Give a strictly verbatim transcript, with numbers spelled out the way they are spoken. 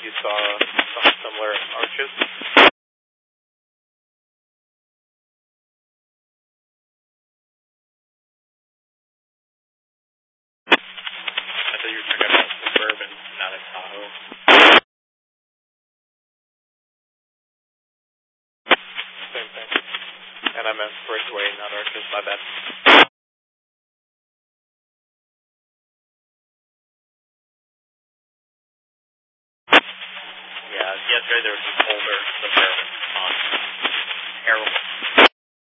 you saw some similar arches. I thought you were talking about Suburban, not a Tahoe. Same thing. And I meant Bridgeway, not arches, my bad. Yeah, yesterday there was some older Suburban.